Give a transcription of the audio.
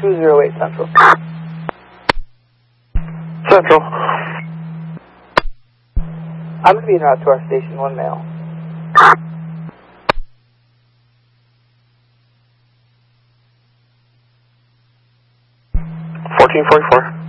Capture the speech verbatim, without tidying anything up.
two zero eight Central. Central. I'm going to be en route to our station, one male. fourteen forty-four.